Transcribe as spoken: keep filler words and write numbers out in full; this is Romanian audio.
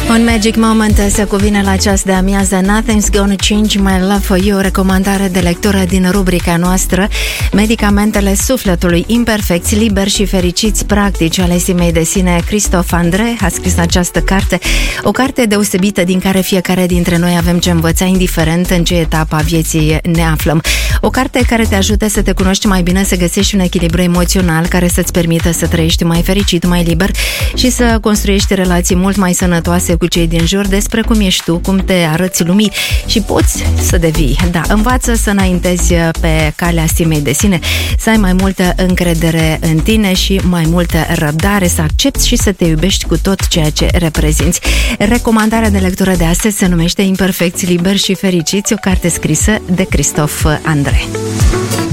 Un magic moment se cuvine la ceas de amiază. Nothing's gonna change my love for you, o recomandare de lectură din rubrica noastră Medicamentele sufletului, imperfecți, liberi și fericiți practici ale estimei de sine. Christophe André a scris această carte, o carte deosebită din care fiecare dintre noi avem ce învăța, indiferent în ce etapă a vieții ne aflăm. O carte care te ajută să te cunoști mai bine, să găsești un echilibru emoțional care să-ți permită să trăiești mai fericit, mai liber și să construiești relații mult mai sănătoase cu cei din jur, despre cum ești tu, cum te arăți lumii și poți să devii. Da, învață să înaintezi pe calea stimei de sine, să ai mai multă încredere în tine și mai multă răbdare, să accepti și să te iubești cu tot ceea ce reprezinți. Recomandarea de lectură de astăzi se numește Imperfecți, liberi și fericiți, o carte scrisă de Christophe André.